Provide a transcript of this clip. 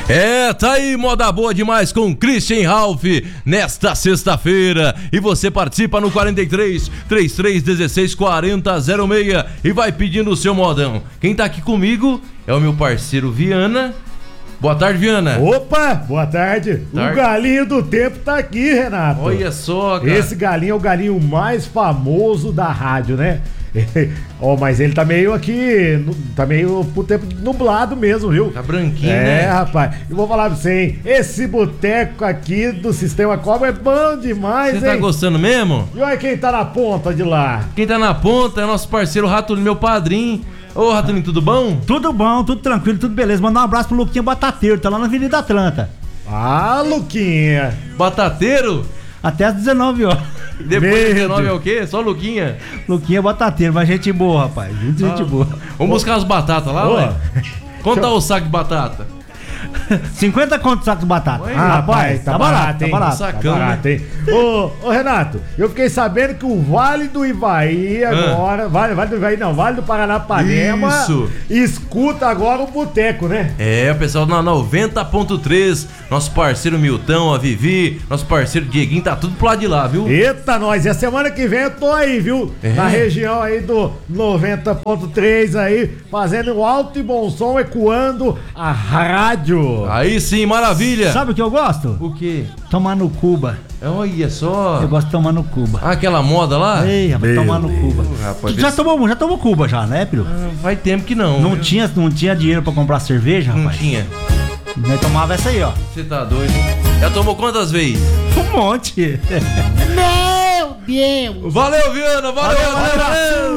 Tá aí, moda boa demais com Christian Ralph nesta sexta-feira. E você participa no 43 3316 4006 e vai pedindo o seu modão. Quem tá aqui comigo é o meu parceiro Viana. Boa tarde, Viana. Opa, boa tarde. O galinho do tempo tá aqui, Renato. Olha só, cara. Esse galinho é o galinho mais famoso da rádio, né? Mas ele tá meio aqui, tá meio pro tempo nublado mesmo, viu? Tá branquinho, né? Rapaz, eu vou falar pra você, hein? Esse boteco aqui do Sistema Cobra é bom demais, Você tá gostando mesmo? E olha quem tá na ponta de lá. Quem tá na ponta é nosso parceiro Ratolinho, meu padrinho. Ô, Ratolinho, tudo bom? Tudo bom, tudo tranquilo, tudo beleza. Mandar um abraço pro Luquinha Batateiro, tá lá na Avenida Atlanta. Ah, Luquinha. Batateiro? Até às 19 horas. Depois de 19 é o quê? Só Luquinha? Luquinha Batateiro, mas gente boa, rapaz. Gente boa. Vamos buscar as batatas lá, ué? Quanto tá o saco de batata? 50 conto o saco de batata. Rapaz, tá barato, hein? Tá barato. Sacão, Tá barato, hein? Ô, Renato, eu fiquei sabendo que o Vale do Ivaí agora, Vale do Ivaí não, Vale do Paranapanema, Isso. Escuta agora o boteco, né? O pessoal na 90.3, nosso parceiro Milton, a Vivi, nosso parceiro Dieguinho, tá tudo pro lado de lá, viu? Eita, nós, e a semana que vem eu tô aí, viu? Na região aí do 90.3 aí, fazendo um alto e bom som, ecoando a rádio. Aí sim, maravilha! Sabe o que eu gosto? O quê? Tomar no Cuba. Olha só! Eu gosto de tomar no Cuba. Aquela moda lá? Ei, rapaz, tomar no Cuba. Rapaz, Tu já tomou Cuba já, né, Piro? Faz tempo que não. Não tinha dinheiro pra comprar cerveja, Não rapaz? tinha. Nós tomava essa aí, ó. Você tá doido, hein? Já tomou quantas vezes? Um monte. Meu Deus! Valeu, Viana! Valeu!